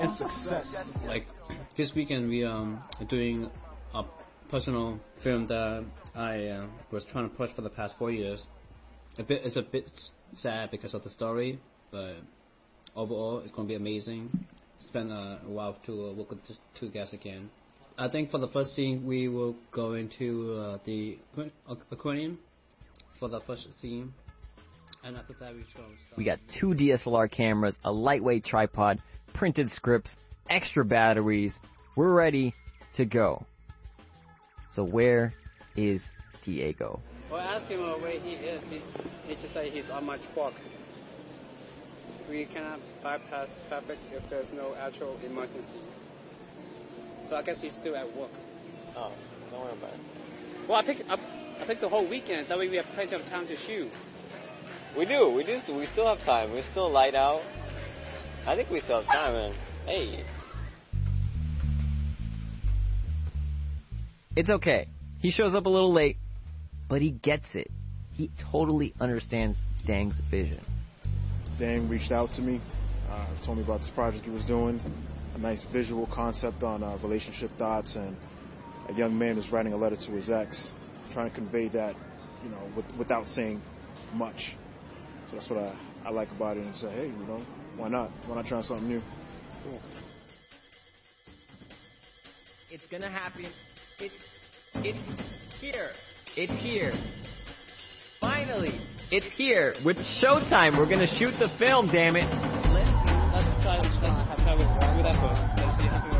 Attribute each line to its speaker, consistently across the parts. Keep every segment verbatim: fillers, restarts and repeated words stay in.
Speaker 1: And success. Like this weekend, we um are doing a personal film that I uh, was trying to push for the past four years. A bit, it's a bit sad because of the story, but overall, it's going to be amazing. Spend a while to uh, work with the two guys again. I think for the first scene, we will go into uh, the aquarium for the first scene. And after that, we show stuff.
Speaker 2: We got two D S L R cameras, a lightweight tripod, printed scripts, extra batteries. We're ready to go. So where is Diego?
Speaker 1: Well, I asked him where he is. He, he just said he's on my truck. We cannot bypass traffic if there's no actual emergency. So I guess he's still at work.
Speaker 3: Oh, don't worry about it.
Speaker 1: Well, I picked, I, I picked the whole weekend. That way we have plenty of time to shoot.
Speaker 3: We do, we do. We still have time. We're still light out. I think we still have time, man. Hey.
Speaker 2: It's okay. He shows up a little late, but he gets it. He totally understands Dang's vision.
Speaker 4: Dang reached out to me, uh, told me about this project he was doing, a nice visual concept on uh, relationship dots, and a young man is writing a letter to his ex, trying to convey that, you know, with, without saying much. So that's what I, I like about it, and say, hey, you know, why not? Why not try something new? Cool.
Speaker 2: It's gonna happen. It's, it's here. It's here. Finally, it's here. With Showtime, we're gonna shoot the film, damn it.
Speaker 1: Let's, let's try, let's have try with, with that first. Let's see how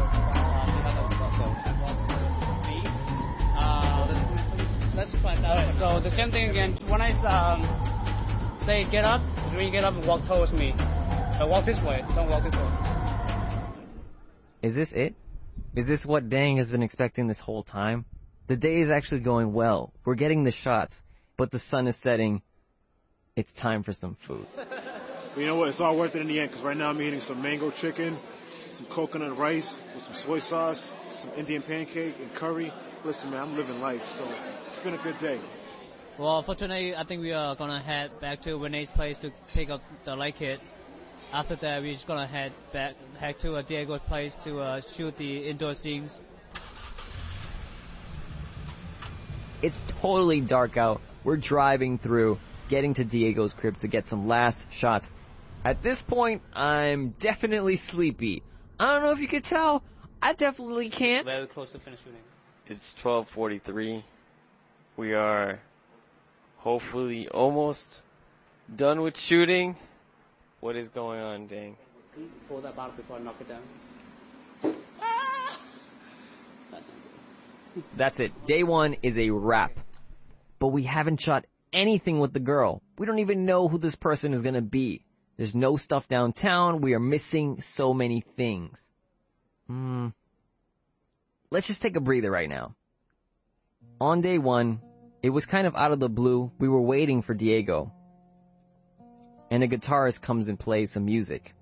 Speaker 1: to uh, let's try that. Right, so the same thing again. When I um, say get up, when you get up, walk towards me. Uh, walk this way. Don't walk this way.
Speaker 2: Is this it? Is this what Dang has been expecting this whole time? The day is actually going well. We're getting the shots, but the sun is setting. It's time for some food.
Speaker 4: But you know what? It's all worth it in the end, because right now I'm eating some mango chicken, some coconut rice with some soy sauce, some Indian pancake, and curry. Listen, man, I'm living life, so it's been a good day.
Speaker 1: Well, for tonight, I think we are going to head back to Renee's place to pick up the light kit. After that, we're just going to head back head to uh, Diego's place to uh, shoot the indoor scenes.
Speaker 2: It's totally dark out. We're driving through, getting to Diego's crib to get some last shots. At this point, I'm definitely sleepy. I don't know if you could tell. I definitely can't.
Speaker 1: Very close to finish shooting.
Speaker 3: It's twelve forty-three. We are hopefully almost done with shooting. What is going on, Dang?
Speaker 1: Can you pull that bottle before I knock it down?
Speaker 2: That's it. Day one is a wrap. But we haven't shot anything with the girl. We don't even know who this person is going to be. There's no stuff downtown. We are missing so many things. Hmm. Let's just take a breather right now. On day one, it was kind of out of the blue. We were waiting for Diego. And a guitarist comes and plays some music.